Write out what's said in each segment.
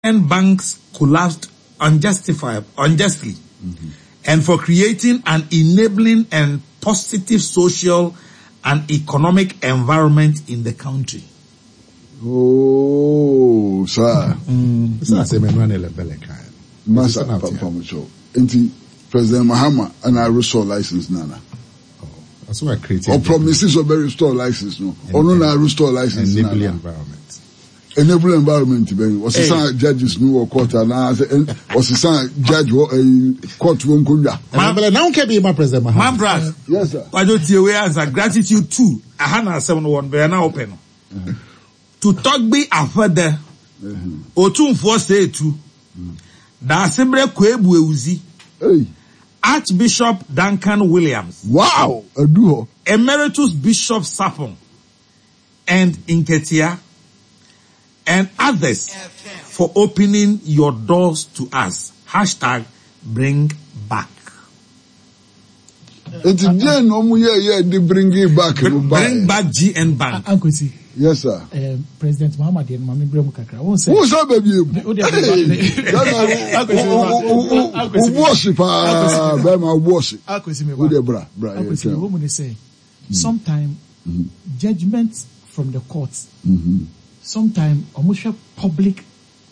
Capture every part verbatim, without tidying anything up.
banks collapsed unjustified, unjustly, mm-hmm. and for creating an enabling and positive social and economic environment in the country. Oh, sir. Mm. Sir, Master Papamucho. Inti President Mahama and I restore license Nana. Oh, that's why I created. Or promises of very restore license no. Or no na restore license Nana. Enabling environment. Enable environment ben. Was the hey. Judges no or court and was the judge a court won't go ya. But now can be my President Mahama. Mambra. Yes sir. Why don't you answer gratitude too? I had seven one but now open. To talk be a further. O two four say two. Da Asemble Kwebu Ewuzi. Hey. Archbishop Duncan Williams. Wow, a duo. Emeritus Bishop Sapon and Inketia and others for opening your doors to us. Hashtag bring back. It's again no more yeah they bring it back. Bring, bring back G N Bank. Uncle C. Yes sir. Um, President Muhammad and Mami Bremu Kakra. Who say? Who say baby? Who worship? Ah, Bema worship. Uncle C. Who the bra? Bra. Uncle C. What would they say? Sometimes judgment from the courts. Sometimes almost public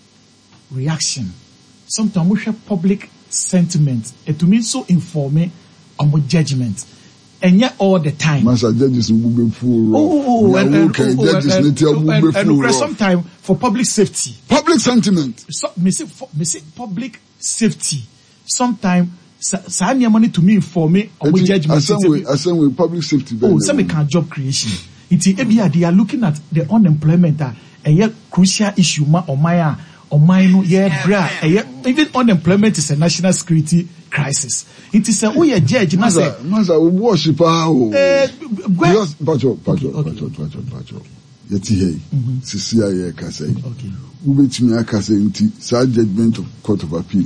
reaction. Sometimes almost public sentiment. It to me so informing on judgment. And yet all the time. Master judges will be full. Oh, and, and, okay. oh, Judges and, and, and, and, and, and sometimes for public safety. Public sentiment. So, me say, for, me say public safety. Sometimes, sa any money to me inform me on my judgment. I same way, I same way, public safety. Oh, some kind of job creation. It's a they are looking at the unemployment, a uh, crucial issue ma or my or my no yeah bra. Even unemployment is a national security crisis. It is a oh yeah judge. Master, master, we worship how. Because pacho, pacho, pacho, pacho, pacho. Yeti hey, sisi aye kase. Okay. Ubetimi akase inti sa judgment of court of appeal.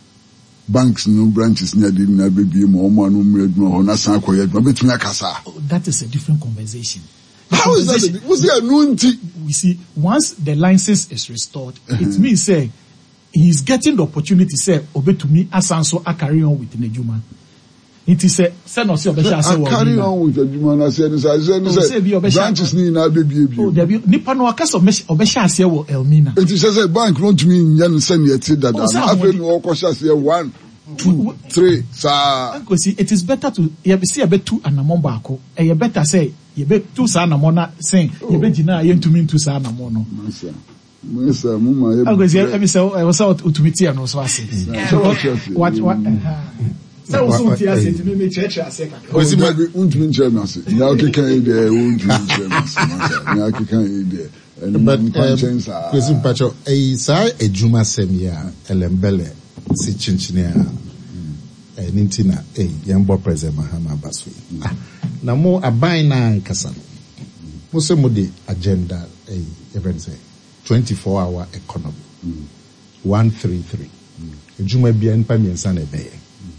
Banks no branches near the na baby mo mo no mredmo ho na san akoye admo betimi akasa. That is a different conversation. The How conversation, is that? Was there no nti? We see once the license is restored, uh-huh. It means say he's getting the opportunity say obe to me asanso a carry on with Nejuma. It is a send us your besha say carry on with Nejuma na say say branches ni na baby. Oh, there be nipa no akasa obesha say wo Elmina. It is say bank want me nyan send yet that afi no okosha say one two three sa. Because it is better to you see a bit two and amon ko. E you better say you be two sa na mona saying you be gina yentumi two sa na mono. Mesa mama ye. Because you me say I was out utumiti and so say. What what so so ti ase ti me church ase ka. O si ma bi untumi nche na ase. Ya okekan e de untumi nche na ase. Ya okekan e de. But President Pacho e sa ejuma semia elembele si chinchine a eh nintina eh yambo President Mahama Basu. Na mo aban na nkasa. Mo se mo de agenda eh even say twenty-four hour economy. Mm. one thirty-three. Mm. Ejuma bia npa miensa na ebe.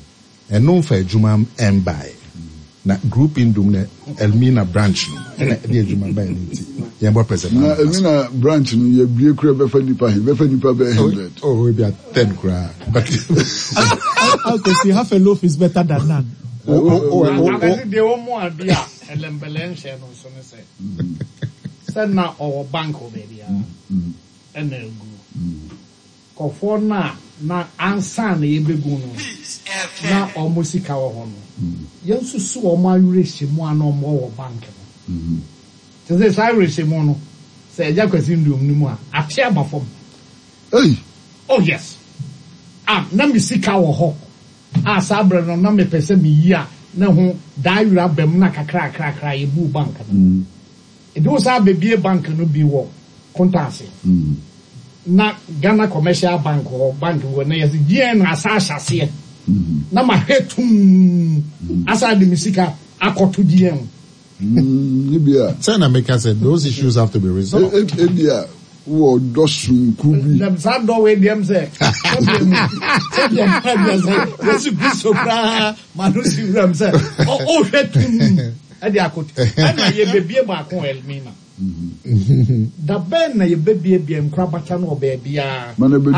E no fa ejuma embae. Na group indum na Elmina branch no. Na de ejuma ba nti. Yembo president. Na Elmina branch no ye bie kura be fa nipa he be fa nipa be one hundred. Oh, we be at ten kura. But okay, see half a loaf is better than none. Oh oh oh. I think they want more bia elembelen share no so ne say. Said na our bank over there. And then go. Kofo na na ansa na yebegu no. Na omosika wo ho no. Yensu su o ma yurehye mu ana mo wo bank no. Mhm. Tese sai rehye mu no. Se eja kwasi ndum ni mu a afi abafom. Hey. Oh yes. Ah, na mi sika wo ho. Ah, sabre no na me pese mi yi a na ho da yura bam na kakra kakra kakra yebu bank no. Mhm. It was a baby bank no be wo kontase. Mhm. Na Ghana Commercial Bank or bank wo na yes G N asa asase. Mhm. Na ma hetum asa de misika akoto G N. Mhm. Libya. Sana make us say those issues have to be resolved. Libya. Wo dosun kubi. Them sad do we dem say. Them say yes Christo pra manusi ram say. Oh oh hetum. E dey akoto. Na ye baby ba kon Elmina. da ben na ye bebie bie nkrabata no obaabia